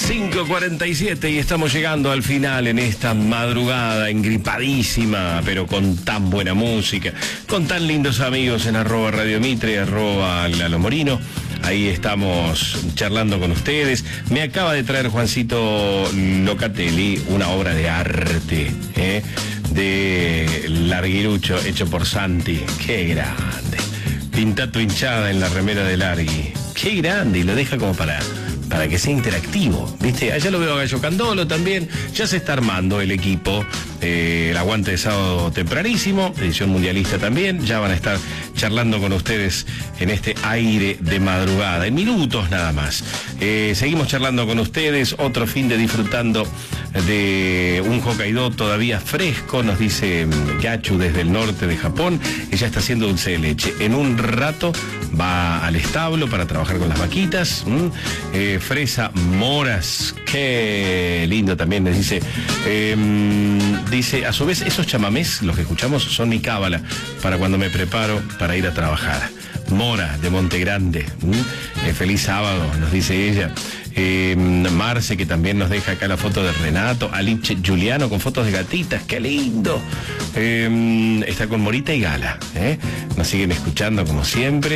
5:47 y estamos llegando al final en esta madrugada engripadísima, pero con tan buena música, con tan lindos amigos en @Radio Mitre, @Lalo Morino. Ahí estamos charlando con ustedes. Me acaba de traer Juancito Locatelli una obra de arte, de Larguirucho, hecho por Santi. ¡Qué grande! Pinta tu hinchada en la remera de Largui. ¡Qué grande! Y lo deja como para que sea interactivo, ¿viste? Allá lo veo a Gallo Candolo también. Ya se está armando el equipo. El aguante de sábado tempranísimo, edición mundialista también. Ya van a estar charlando con ustedes en este aire de madrugada, en minutos nada más. Seguimos charlando con ustedes, otro fin de disfrutando de un Hokkaido todavía fresco, nos dice Gachu desde el norte de Japón. Ella está haciendo dulce de leche. En un rato va al establo para trabajar con las vaquitas. Fresa, moras, qué lindo también, les dice. Dice, a su vez, esos chamamés, los que escuchamos, son mi cábala para cuando me preparo para ir a trabajar. Mora, de Monte Grande. Feliz sábado, nos dice ella. Marce, que también nos deja acá la foto de Renato. Alice Giuliano con fotos de gatitas, qué lindo. Está con Morita y Gala, nos siguen escuchando como siempre.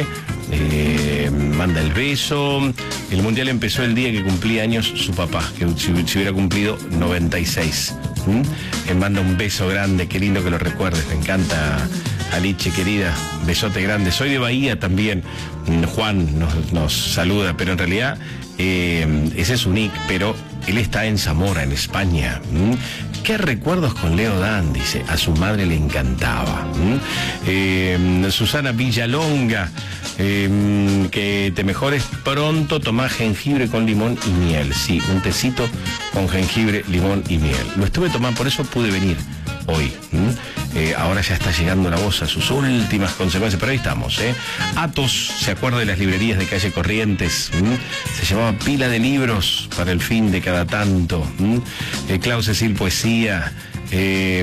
Manda el beso. El mundial empezó el día que cumplía años su papá, que si hubiera cumplido 96. Manda un beso grande, qué lindo que lo recuerdes, me encanta. Alice, querida, besote grande. Soy de Bahía también. Juan nos saluda, pero en realidad ese es su nick, pero él está en Zamora, en España. ¿Qué recuerdos con Leo Dan? Dice, a su madre le encantaba. Susana Villalonga, que te mejores pronto, tomá jengibre con limón y miel. Sí, un tecito con jengibre, limón y miel. Lo estuve tomando, por eso pude venir hoy. Ahora ya está llegando la voz a sus últimas consecuencias, pero ahí estamos. Atos, se acuerda de las librerías de calle Corrientes. Se llamaba Pila de Libros para el fin de cada tanto. Clau Cecil Poesía. Qué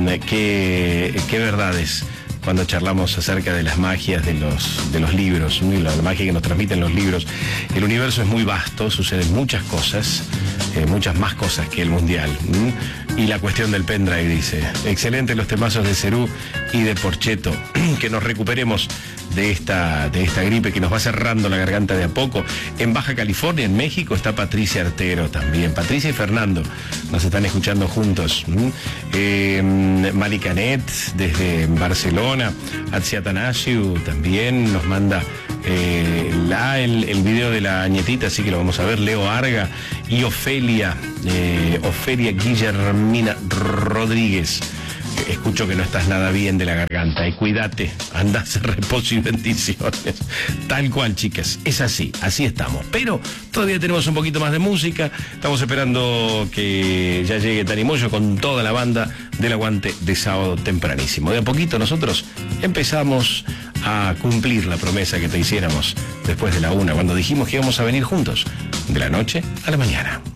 verdades cuando charlamos acerca de las magias de los libros, la magia que nos transmiten los libros. El universo es muy vasto, suceden muchas cosas, muchas más cosas que el mundial. Y la cuestión del pendrive, dice. Excelente los temazos de Cerú y de Porcheto. Que nos recuperemos de esta gripe que nos va cerrando la garganta de a poco. En Baja California, en México, está Patricia Artero también. Patricia y Fernando nos están escuchando juntos. Mari Canet desde Barcelona. Atsia Atanasiu también nos manda el video de la nietita, así que lo vamos a ver. Leo Arga y Ofelia Guillermina Rodríguez. Escucho que no estás nada bien de la garganta y cuídate, anda a hacer reposo y bendiciones. Tal cual, chicas, es así estamos. Pero todavía tenemos un poquito más de música. Estamos esperando que ya llegue Tani Moyo con toda la banda del aguante de sábado tempranísimo. De a poquito nosotros empezamos a cumplir la promesa que te hiciéramos después de la 1, cuando dijimos que íbamos a venir juntos de la noche a la mañana.